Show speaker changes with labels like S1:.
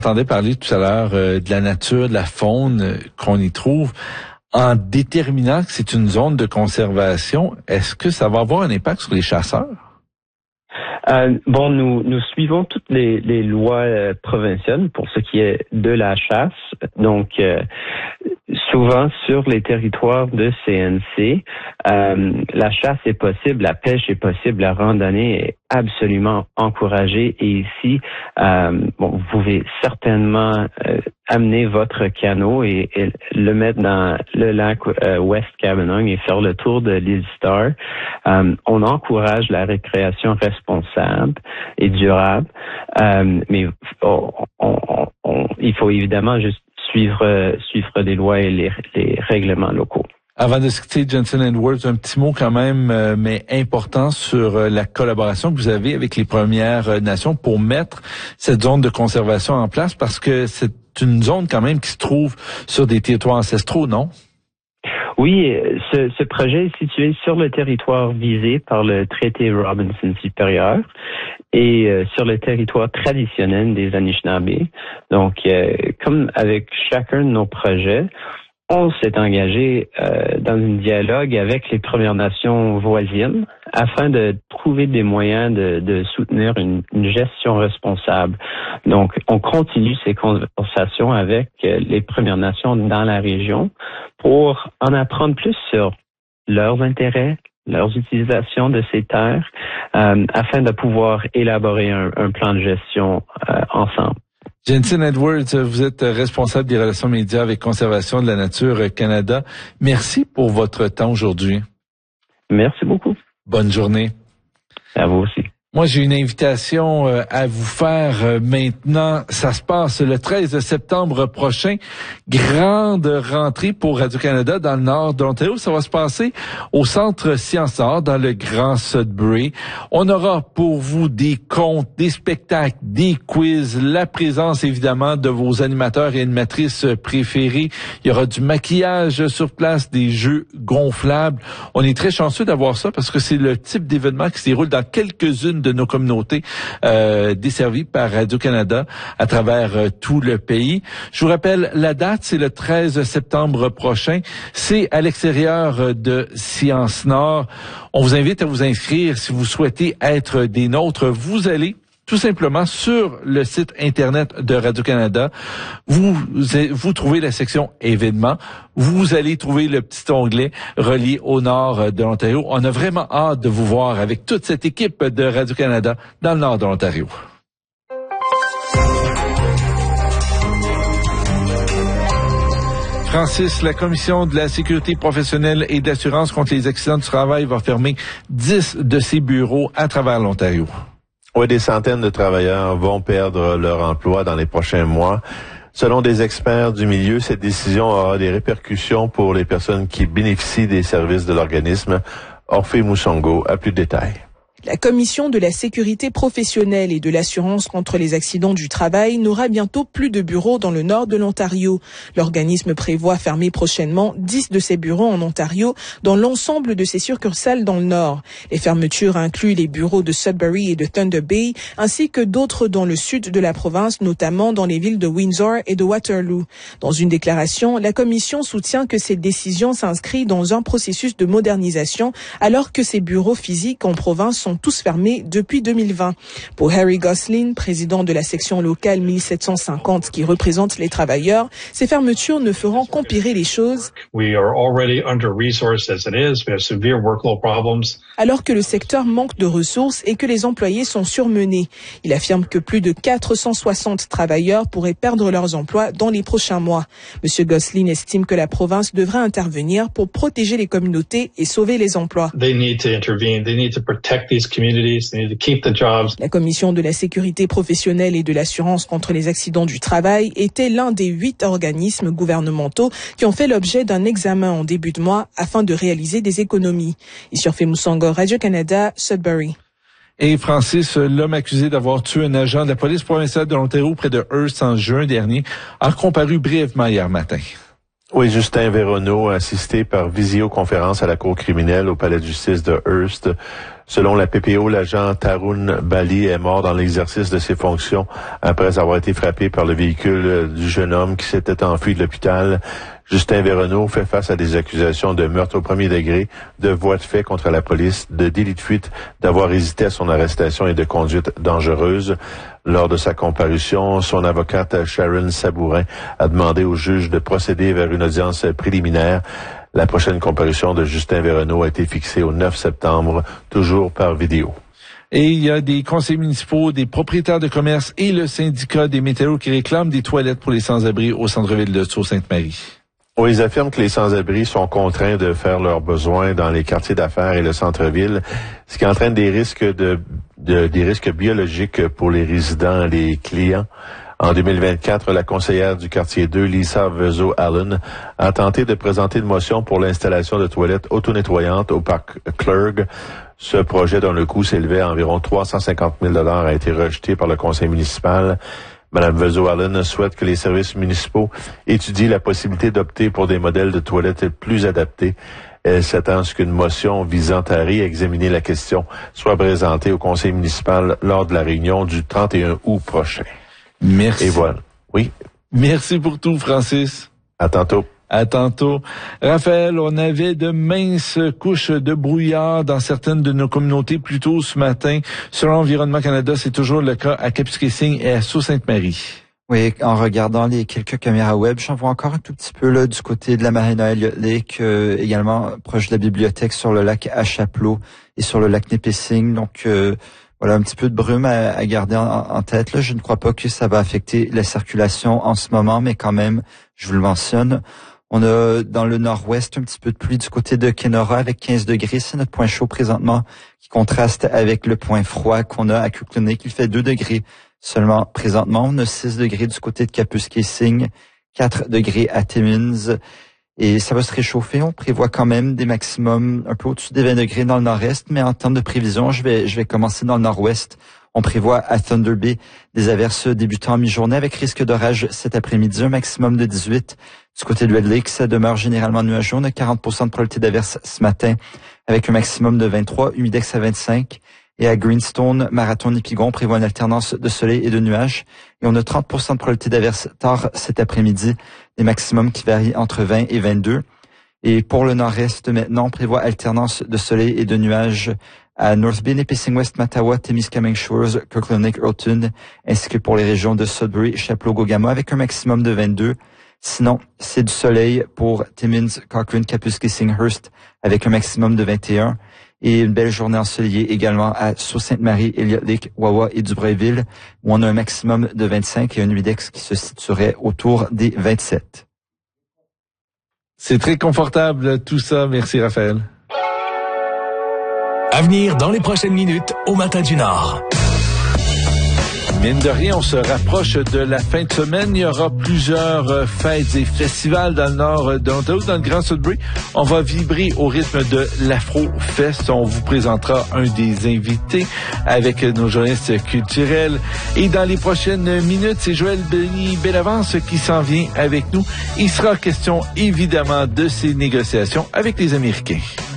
S1: J'entendais parler tout à l'heure de la nature, de la faune qu'on y trouve. En déterminant que c'est une zone de conservation, est-ce que ça va avoir un impact sur les chasseurs?
S2: Nous suivons toutes les lois provinciales pour ce qui est de la chasse. Donc, souvent sur les territoires de CNC, la chasse est possible, la pêche est possible, la randonnée est absolument encouragée. Et ici, vous pouvez certainement amener votre canot et le mettre dans le lac West Cabanong et faire le tour de l'île Star. On encourage la récréation responsable et durable, mais il faut évidemment juste suivre les lois et les règlements locaux.
S1: Avant de se quitter, Johnson & Wales, un petit mot quand même, mais important sur la collaboration que vous avez avec les Premières Nations pour mettre cette zone de conservation en place, parce que c'est une zone quand même qui se trouve sur des territoires ancestraux, non?
S2: Oui, ce projet est situé sur le territoire visé par le traité Robinson supérieur et sur le territoire traditionnel des Anishinaabe. Donc, comme avec chacun de nos projets, on s'est engagé dans un dialogue avec les Premières Nations voisines afin de trouver des moyens de soutenir une gestion responsable. Donc, on continue ces conversations avec les Premières Nations dans la région pour en apprendre plus sur leurs intérêts, leurs utilisations de ces terres, afin de pouvoir élaborer un plan de gestion ensemble.
S1: Jensen Edwards, vous êtes responsable des relations médias avec Conservation de la Nature Canada. Merci pour votre temps aujourd'hui.
S2: Merci beaucoup.
S1: Bonne journée.
S2: À vous aussi.
S1: Moi, j'ai une invitation à vous faire maintenant. Ça se passe le 13 septembre prochain. Grande rentrée pour Radio-Canada dans le nord de l'Ontario. Ça va se passer au Centre Sciences Nord, dans le Grand Sudbury. On aura pour vous des contes, des spectacles, des quiz, la présence évidemment de vos animateurs et animatrices préférés. Il y aura du maquillage sur place, des jeux gonflables. On est très chanceux d'avoir ça parce que c'est le type d'événement qui se déroule dans quelques-unes de nos communautés desservies par Radio-Canada à travers tout le pays. Je vous rappelle, la date, c'est le 13 septembre prochain. C'est à l'extérieur de Sciences Nord. On vous invite à vous inscrire si vous souhaitez être des nôtres. Vous allez tout simplement sur le site Internet de Radio-Canada. Vous trouvez la section événements. Vous allez trouver le petit onglet relié au nord de l'Ontario. On a vraiment hâte de vous voir avec toute cette équipe de Radio-Canada dans le nord de l'Ontario. Francis, la Commission de la sécurité professionnelle et de l'assurance contre les accidents du travail va fermer 10 de ses bureaux à travers l'Ontario.
S3: Oui, des centaines de travailleurs vont perdre leur emploi dans les prochains mois. Selon des experts du milieu, cette décision aura des répercussions pour les personnes qui bénéficient des services de l'organisme. Orphée Moussongo a plus de détails.
S4: La Commission de la sécurité professionnelle et de l'assurance contre les accidents du travail n'aura bientôt plus de bureaux dans le nord de l'Ontario. L'organisme prévoit fermer prochainement 10 de ses bureaux en Ontario dans l'ensemble de ses succursales dans le nord. Les fermetures incluent les bureaux de Sudbury et de Thunder Bay, ainsi que d'autres dans le sud de la province, notamment dans les villes de Windsor et de Waterloo. Dans une déclaration, la Commission soutient que cette décision s'inscrit dans un processus de modernisation alors que ces bureaux physiques en province sont tous fermés depuis 2020. Pour Harry Gosselin, président de la section locale 1750 qui représente les travailleurs, ces fermetures ne feront qu'empirer les choses. Alors que le secteur manque de ressources et que les employés sont surmenés. Il affirme que plus de 460 travailleurs pourraient perdre leurs emplois dans les prochains mois. Monsieur Gosselin estime que la province devrait intervenir pour protéger les communautés et sauver les emplois. La Commission de la sécurité professionnelle et de l'assurance contre les accidents du travail était l'un des 8 organismes gouvernementaux qui ont fait l'objet d'un examen en début de mois afin de réaliser des économies. Ici Orphée Moussongo, Radio-Canada, Sudbury.
S1: Et Francis, l'homme accusé d'avoir tué un agent de la police provinciale de l'Ontario près de Hearst en juin dernier, a comparu brièvement hier matin.
S3: Oui, Justin Véronneau, assisté par visioconférence à la cour criminelle au palais de justice de Hearst. Selon la PPO, l'agent Tarun Bali est mort dans l'exercice de ses fonctions après avoir été frappé par le véhicule du jeune homme qui s'était enfui de l'hôpital. Justin Véronneau fait face à des accusations de meurtre au premier degré, de voies de fait contre la police, de délit de fuite, d'avoir hésité à son arrestation et de conduite dangereuse. Lors de sa comparution, son avocate Sharon Sabourin a demandé au juge de procéder vers une audience préliminaire. La prochaine comparution de Justin Véronneau a été fixée au 9 septembre, toujours par vidéo.
S1: Et il y a des conseils municipaux, des propriétaires de commerce et le syndicat des métallos qui réclament des toilettes pour les sans-abri au centre-ville de Sault-Sainte-Marie.
S3: Oui, ils affirment que les sans-abri sont contraints de faire leurs besoins dans les quartiers d'affaires et le centre-ville, ce qui entraîne des risques des risques biologiques pour les résidents et les clients. En 2024, la conseillère du quartier 2, Lisa Vezo-Allen, a tenté de présenter une motion pour l'installation de toilettes auto-nettoyantes au parc Clergue. Ce projet, dont le coût s'élevait à environ 350 000 $, a été rejeté par le conseil municipal. Madame Vezo-Allen souhaite que les services municipaux étudient la possibilité d'opter pour des modèles de toilettes plus adaptés. Elle s'attend à ce qu'une motion visant à réexaminer la question soit présentée au conseil municipal lors de la réunion du 31 août prochain.
S1: Merci.
S3: Et voilà. Oui.
S1: Merci pour tout, Francis.
S3: À tantôt.
S1: À tantôt. Raphaël, on avait de minces couches de brouillard dans certaines de nos communautés plus tôt ce matin. Selon Environnement Canada, c'est toujours le cas à Kapuskasing et à Sault-Sainte-Marie.
S5: Oui, en regardant les quelques caméras web, j'en vois encore un tout petit peu là du côté de la Marina Elliott Lake, également proche de la bibliothèque sur le lac Achapleau et sur le lac Nipissing. Donc voilà, un petit peu de brume à garder en tête. Là, je ne crois pas que ça va affecter la circulation en ce moment, mais quand même, je vous le mentionne. On a dans le nord-ouest un petit peu de pluie du côté de Kenora avec 15 degrés. C'est notre point chaud présentement qui contraste avec le point froid qu'on a à Kukluni qui fait 2 degrés seulement présentement. On a 6 degrés du côté de Kapuskasing, 4 degrés à Timmins. Et ça va se réchauffer. On prévoit quand même des maximums un peu au-dessus des 20 degrés dans le nord-est. Mais en termes de prévision, je vais commencer dans le nord-ouest. On prévoit à Thunder Bay des averses débutant en mi-journée avec risque d'orage cet après-midi, un maximum de 18. Du côté de Red Lake, ça demeure généralement nuageux. On a 40% de probabilité d'averse ce matin avec un maximum de 23, humidex à 25. Et à Greenstone, Marathon et Pigon, on prévoit une alternance de soleil et de nuages. Et on a 30% de probabilité d'averse tard cet après-midi, des maximums qui varient entre 20 et 22. Et pour le nord-est, maintenant, on prévoit alternance de soleil et de nuages à North Bay, Nipissing West, Mattawa, Témiscamingue Shores, Kirkland Lake, Hylton, ainsi que pour les régions de Sudbury, Chapleau, Gogama, avec un maximum de 22. Sinon, c'est du soleil pour Timmins, Cochrane, Kapuskasing, Hearst, avec un maximum de 21. Et une belle journée ensoleillée également à Sault-Sainte-Marie, Elliott Lake, Wawa et Dubreuilville, où on a un maximum de 25 et un humidex qui se situerait autour des 27.
S1: C'est très confortable tout ça. Merci Raphaël.
S6: À venir dans les prochaines minutes au Matin du Nord.
S1: Mine de rien, on se rapproche de la fin de semaine. Il y aura plusieurs fêtes et festivals dans le nord de l'Ontario, dans le Grand Sudbury. On va vibrer au rythme de l'Afro-Fest. On vous présentera un des invités avec nos journalistes culturels. Et dans les prochaines minutes, c'est Joël Bellavance qui s'en vient avec nous. Il sera question évidemment de ces négociations avec les Américains.